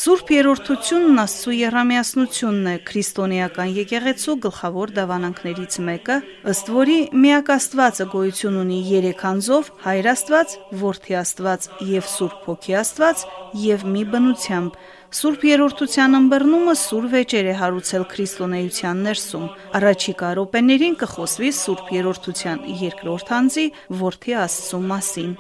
Սուրբ երրորդությունն Աստծո եռամիասնությունն է, քրիստոնեական եկեղեցու գլխավոր դավանանքներից մեկը, ըստ որի միակ Աստվածը գոյություն ունի 3 անձով՝ Հայր Աստված, Որդի Աստված եւ Սուրբ Հոգի Աստված եւ մի բնությամբ։ Սուրբ երրորդության ըմբռնումը սուր վեճեր է հարուցել քրիստոնեության ներսում։ Առաջիկա րոպեներին կխոսվի Սուրբ երրորդության երկրորդ անձի՝ Որդի Աստծու մասին։